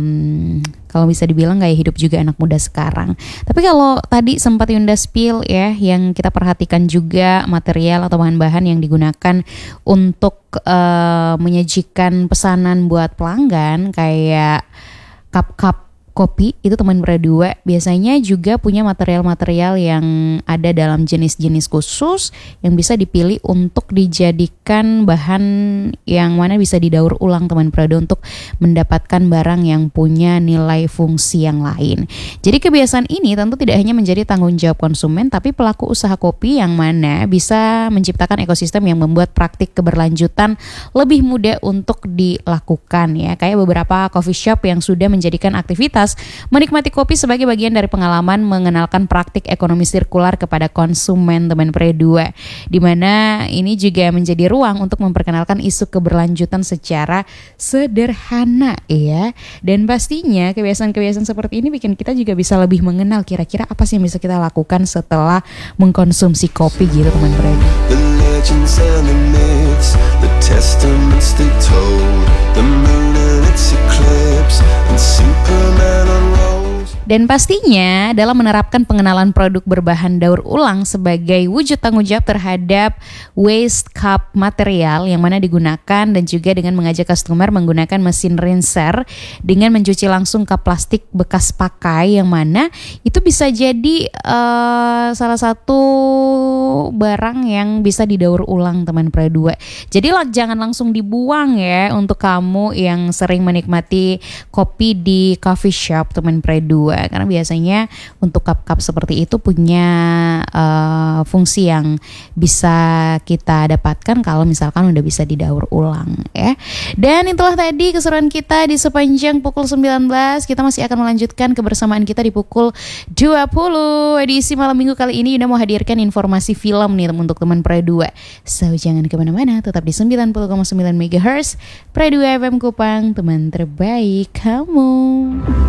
kalau bisa dibilang gaya hidup juga anak muda sekarang. Tapi kalau tadi sempat Yunda spill ya, yang kita perhatikan juga material atau bahan-bahan yang digunakan untuk menyajikan pesanan buat pelanggan kayak cup-cup kopi, itu teman berdua biasanya juga punya material-material yang ada dalam jenis-jenis khusus yang bisa dipilih untuk dijadikan bahan yang mana bisa didaur ulang teman berdua untuk mendapatkan barang yang punya nilai fungsi yang lain. Jadi kebiasaan ini tentu tidak hanya menjadi tanggung jawab konsumen, tapi pelaku usaha kopi yang mana bisa menciptakan ekosistem yang membuat praktik keberlanjutan lebih mudah untuk dilakukan ya. Kayak beberapa coffee shop yang sudah menjadikan aktivitas menikmati kopi sebagai bagian dari pengalaman mengenalkan praktik ekonomi sirkular kepada konsumen teman Pre2, di mana ini juga menjadi ruang untuk memperkenalkan isu keberlanjutan secara sederhana ya. Dan pastinya kebiasaan-kebiasaan seperti ini bikin kita juga bisa lebih mengenal kira-kira apa sih yang bisa kita lakukan setelah mengkonsumsi kopi gitu teman Pre2. The legends and the myths, the testaments they told, the moon and its eclipse, and Superman unrolls. Dan pastinya dalam menerapkan pengenalan produk berbahan daur ulang sebagai wujud tanggung jawab terhadap waste cup material yang mana digunakan, dan juga dengan mengajak customer menggunakan mesin rinser dengan mencuci langsung cup plastik bekas pakai, yang mana itu bisa jadi salah satu barang yang bisa didaur ulang teman Pre2. Jadi jangan langsung dibuang ya untuk kamu yang sering menikmati kopi di coffee shop teman Pre2, karena biasanya untuk cup-cup seperti itu punya fungsi yang bisa kita dapatkan kalau misalkan udah bisa didaur ulang ya. Dan itulah tadi keseruan kita di sepanjang pukul 19. Kita masih akan melanjutkan kebersamaan kita di pukul 20. Edisi malam minggu kali ini Yunda mau hadirkan informasi film nih untuk teman Pre2. So jangan kemana-mana, tetap di 90,9 MHz Pre2 FM Kupang, teman terbaik kamu.